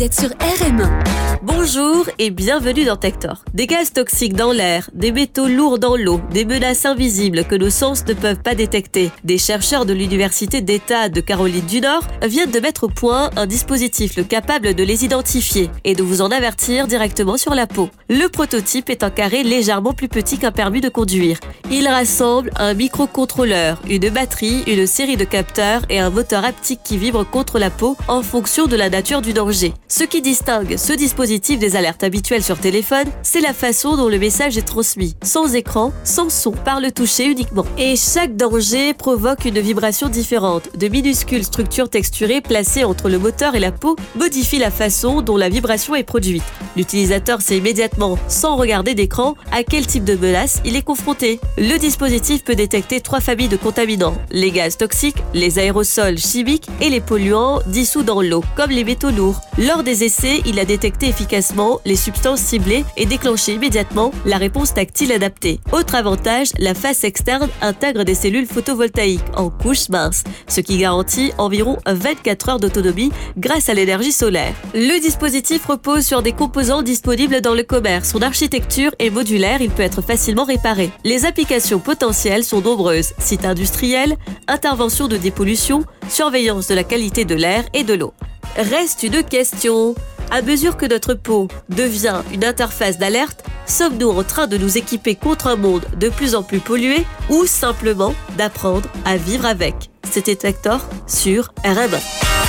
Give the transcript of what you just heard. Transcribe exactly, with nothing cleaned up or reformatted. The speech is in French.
D'être sur R M un. Bonjour et bienvenue dans Tector. Des gaz toxiques dans l'air, des métaux lourds dans l'eau, des menaces invisibles que nos sens ne peuvent pas détecter. Des chercheurs de l'Université d'État de Caroline du Nord viennent de mettre au point un dispositif capable de les identifier et de vous en avertir directement sur la peau. Le prototype est un carré légèrement plus petit qu'un permis de conduire. Il rassemble un microcontrôleur, une batterie, une série de capteurs et un moteur haptique qui vibre contre la peau en fonction de la nature du danger. Ce qui distingue ce dispositif des alertes habituelles sur téléphone, c'est la façon dont le message est transmis, sans écran, sans son, par le toucher uniquement. Et chaque danger provoque une vibration différente. De minuscules structures texturées placées entre le moteur et la peau modifient la façon dont la vibration est produite. L'utilisateur sait immédiatement, sans regarder d'écran, à quel type de menace il est confronté. Le dispositif peut détecter trois familles de contaminants: les gaz toxiques, les aérosols chimiques et les polluants dissous dans l'eau, comme les métaux lourds. Lors des essais, il a détecté efficacement les substances ciblées et déclenché immédiatement la réponse tactile adaptée. Autre avantage, la face externe intègre des cellules photovoltaïques en couche mince, ce qui garantit environ vingt-quatre heures d'autonomie grâce à l'énergie solaire. Le dispositif repose sur des composants disponibles dans le commerce. Son architecture est modulaire, il peut être facilement réparé. Les applications potentielles sont nombreuses: sites industriels, intervention de dépollution, surveillance de la qualité de l'air et de l'eau. Reste une question. À mesure que notre peau devient une interface d'alerte, sommes-nous en train de nous équiper contre un monde de plus en plus pollué ou simplement d'apprendre à vivre avec? C'était Tector sur R M un.